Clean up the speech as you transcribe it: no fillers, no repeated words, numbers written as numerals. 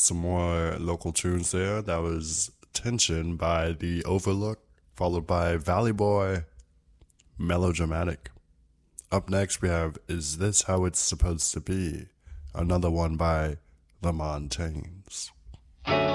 some more local tunes there. That was Tension by The Overlook, followed by Valley Boy, Melodramatic. Up next, we have Is This How It's Supposed to Be? Another one by The Montanes.